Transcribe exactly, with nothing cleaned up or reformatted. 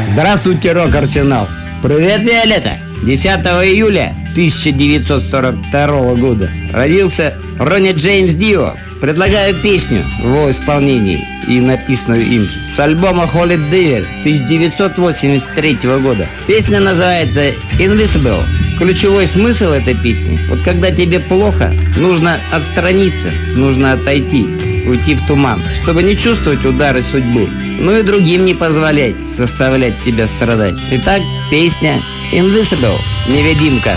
Здравствуйте, рок-арсенал. Привет, Виолетта. десятого июля тысяча девятьсот сорок второго года родился Ронни Джеймс Дио. Предлагаю песню в его исполнении и написанную им же с альбома Holy Diver тысяча девятьсот восемьдесят третьего года. Песня называется Invisible. Ключевой смысл этой песни: вот когда тебе плохо, нужно отстраниться, нужно отойти, уйти в туман, чтобы не чувствовать удары судьбы, ну и другим не позволять заставлять тебя страдать. Итак, песня Invisible, невидимка.